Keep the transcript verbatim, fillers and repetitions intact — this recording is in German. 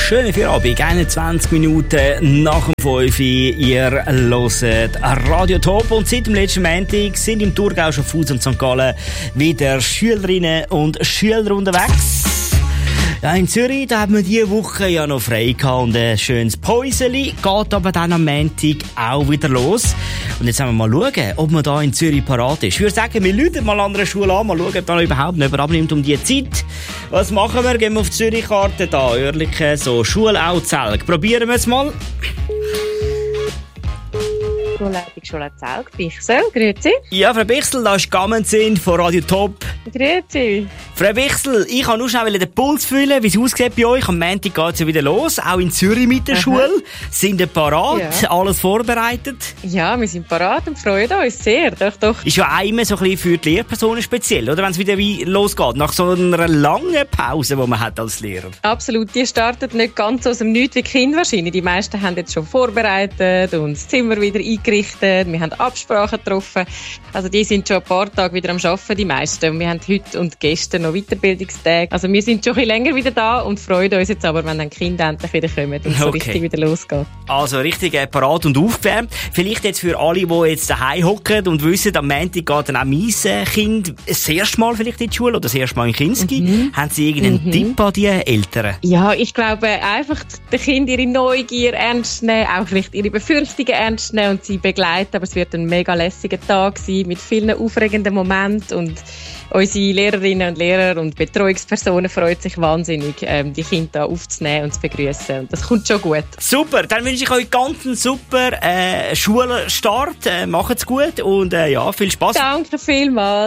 schönen Feierabend, einundzwanzig Minuten nach dem fünf. Ihr hört Radio Top und seit dem letzten Montag sind im Thurgau, Schaffhausen und Sankt Gallen wieder Schülerinnen und Schüler unterwegs. Ja, in Zürich, da hat man diese Woche ja noch frei gehabt und ein schönes Päuseli, geht aber dann am Montag auch wieder los. Und jetzt wollen wir mal schauen, ob man da in Zürich parat ist. Ich würde sagen, wir rufen mal an einer Schule an, mal schauen, ob da noch überhaupt nicht abnimmt um diese Zeit. Was machen wir? Gehen wir auf die Zürich-Karte da, Oerlikon, so Schulauzelt. Probieren wir es mal. Schulleitung Schulauzelt, Bichsel, grüezi. Ja, Frau Bichsel, da ist Gamenzin von Radio Top. Grüezi. Frau Bichsel, ich kann nur schnell den Puls fühlen, wie es aussieht bei euch. Am Montag geht es ja wieder los, auch in Zürich mit der Aha. Schule. Sind ihr parat? Ja. Alles vorbereitet? Ja, wir sind parat und freuen uns sehr. Doch, doch. Ist ja immer so ein bisschen für die Lehrpersonen speziell, oder? Wenn es wieder wie losgeht, nach so einer langen Pause, die man hat als Lehrer. Absolut, die startet nicht ganz aus dem Nichts wie die Kinder wahrscheinlich. Die meisten haben jetzt schon vorbereitet und das Zimmer wieder eingerichtet. Wir haben Absprachen getroffen. Also die sind schon ein paar Tage wieder am Arbeiten, die meisten. Und wir haben heute und gestern noch Weiterbildungstage. Also wir sind schon ein bisschen länger wieder da und freuen uns jetzt aber, wenn dann die Kinder endlich wieder kommen und so okay. richtig wieder losgeht. Also richtig äh, parat und aufgewärmt. Vielleicht jetzt für alle, die jetzt daheim hocken und wissen, am Montag geht dann auch mein Kind das erste Mal vielleicht in die Schule oder das erste Mal in Kinski. Mhm. Haben Sie irgendeinen mhm. Tipp an die Eltern? Ja, ich glaube einfach, den Kindern ihre Neugier ernst nehmen, auch vielleicht ihre Befürchtungen ernst nehmen und sie begleiten. Aber es wird ein mega lässiger Tag sein mit vielen aufregenden Momenten und unsere Lehrerinnen und Lehrer und Betreuungspersonen freuen sich wahnsinnig, ähm, die Kinder aufzunehmen und zu begrüßen. Und das kommt schon gut. Super, dann wünsche ich euch ganz einen super äh, Schulstart. Äh, macht's gut und äh, ja, viel Spaß. Danke vielmals.